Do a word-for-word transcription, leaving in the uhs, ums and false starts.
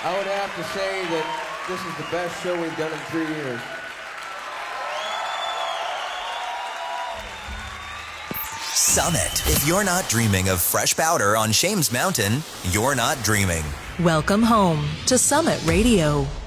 I would have to say that this is the best show we've done in three years. Summit. If you're not dreaming of fresh powder on Shames Mountain, you're not dreaming. Welcome home to Summit Radio.